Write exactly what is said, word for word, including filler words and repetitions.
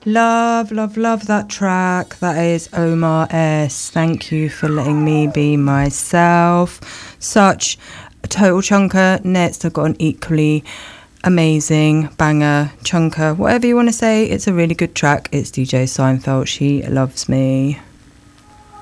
Love, love, love that track. That is Omar S. Thank you for letting me be myself. Such a total chunker. Next, I've got an equally amazing banger, chunker, whatever you want to say. It's a really good track. It's D J Seinfeld, She Loves Me.